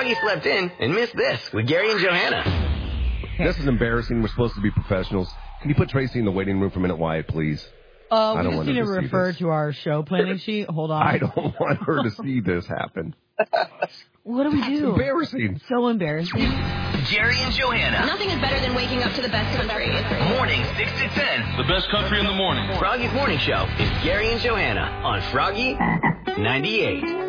Froggy slept in and missed this with Gary and Johanna. This is embarrassing. We're supposed to be professionals. Can you put Tracy in the waiting room for a minute, Wyatt, please? We just need to refer to our show planning sheet. Hold on. I don't want her to see this happen. What do we do? It's embarrassing. So embarrassing. Jerry and Johanna. Nothing is better than waking up to the best country. Morning 6 to 10. The best country in the morning. Froggy's Morning Show is Gary and Johanna on Froggy 98.